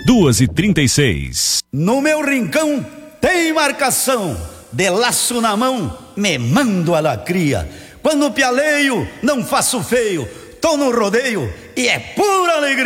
2h36. No meu rincão tem marcação, de laço na mão, me mando a lacria. Quando pialeio, não faço feio, tô no rodeio e é pura alegria.